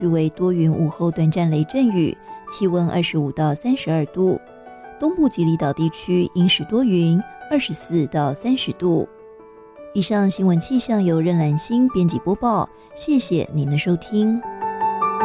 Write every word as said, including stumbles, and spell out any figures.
日为多云，午后短暂雷阵雨，气温二十五到三十二度。东部及离岛地区阴时多云，二十四到三十度。以上新闻气象由任兰心编辑播报，谢谢您的收听。